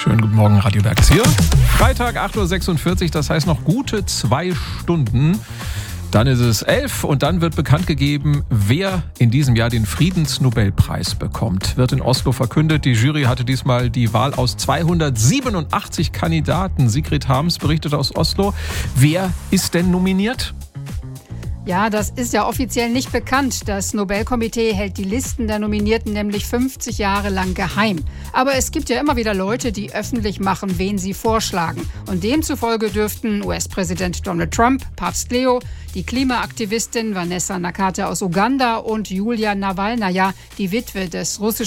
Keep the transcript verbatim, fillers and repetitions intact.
Schönen guten Morgen, Radio Berg ist hier. Freitag, acht Uhr sechsundvierzig, das heißt noch gute zwei Stunden. Dann ist es elf und dann wird bekannt gegeben, wer in diesem Jahr den Friedensnobelpreis bekommt. Wird in Oslo verkündet. Die Jury hatte diesmal die Wahl aus zweihundertsiebenundachtzig Kandidaten. Sigrid Harms berichtet aus Oslo. Wer ist denn nominiert? Ja, das ist ja offiziell nicht bekannt. Das Nobelkomitee hält die Listen der Nominierten nämlich fünfzig Jahre lang geheim. Aber es gibt ja immer wieder Leute, die öffentlich machen, wen sie vorschlagen. Und demzufolge dürften U S-Präsident Donald Trump, Papst Leo, die Klimaaktivistin Vanessa Nakate aus Uganda und Julia Nawalnaja, die Witwe des russischen